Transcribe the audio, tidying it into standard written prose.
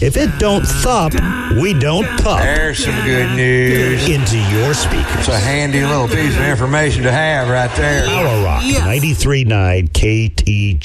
If it don't thump, we don't pup. There's some good news. Into your speakers. It's a handy little piece of information to have right there. Power Rock 93.9 KTG.